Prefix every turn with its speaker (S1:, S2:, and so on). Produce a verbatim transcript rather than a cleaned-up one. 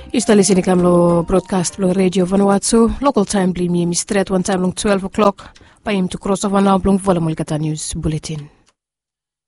S1: Está listening to broadcast lo radio Vanuatu. Local time bli mi mistret one time long twelve o'clock. Pa im to cross over now blong volume Kata News Bulletin.